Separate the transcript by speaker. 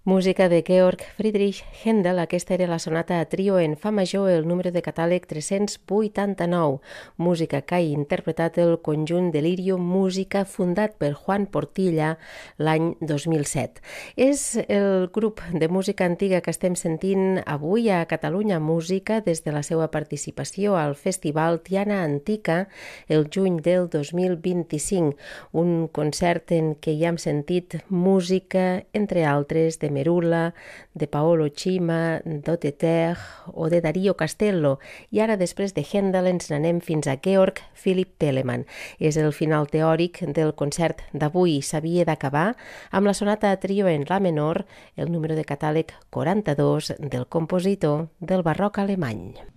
Speaker 1: Música de Georg Friedrich Händel, aquesta era la sonata a trio en fa major, el número de catàleg 389, música que ha interpretat el conjunt Delirium Música, fundat per Juan Portilla l'any 2007. És el grup de música antiga que estem sentint avui a Catalunya Música des de la seva participació al Festival Tiana Antica el juny del 2025, un concert en què hi hem sentit música, entre altres, de Merula, de Paolo Cima, d'Oteter o de Darío Castello. I ara, després de Händel, ens n'anem fins a Georg Philipp Telemann. És el final teòric del concert d'avui. S'havia d'acabar amb la sonata a trio en la menor, el número de catàleg 42 del compositor del barroc alemany.